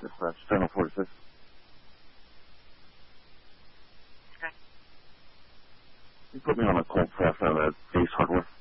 Dispatch, Channel 46. Okay. You put me on a cold fast out of Ace Hardware.